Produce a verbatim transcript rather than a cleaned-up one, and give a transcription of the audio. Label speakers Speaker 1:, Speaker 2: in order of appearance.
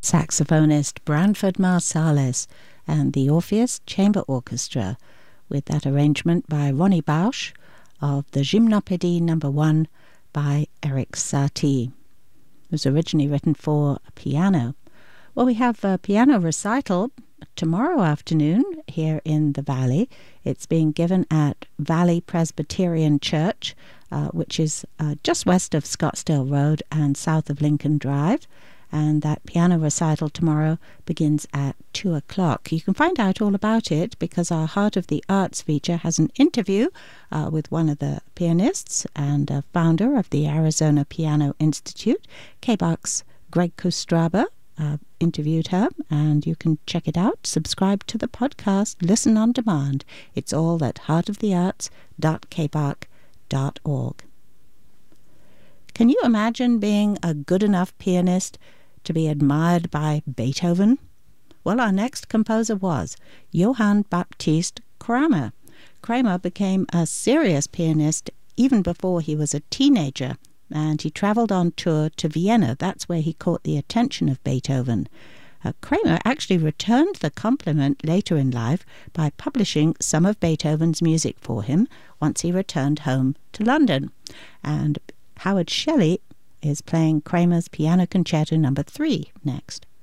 Speaker 1: saxophonist Branford Marsalis and the Orpheus Chamber Orchestra, with that arrangement by Ronnie Bausch of the Gymnopédie number one by Eric Satie. It was originally written for a piano. Well, we have a piano recital tomorrow afternoon here in the Valley. It's being given at Valley Presbyterian Church, uh, which is uh, just west of Scottsdale Road and south of Lincoln Drive. And that piano recital tomorrow begins at two o'clock. You can find out all about it because our Heart of the Arts feature has an interview uh, with one of the pianists and a founder of the Arizona Piano Institute. K B A C's Greg Kostraba uh, interviewed her, and you can check it out. Subscribe to the podcast, listen on demand. It's all at heart of the arts dot k b a c dot org. Can you imagine being a good enough pianist to be admired by Beethoven? Well, our next composer was Johann Baptist Kramer. Kramer became a serious pianist even before he was a teenager, and he travelled on tour to Vienna. That's where he caught the attention of Beethoven. Uh, Kramer actually returned the compliment later in life by publishing some of Beethoven's music for him once he returned home to London. And Howard Shelley is playing Kramer's Piano Concerto number three next.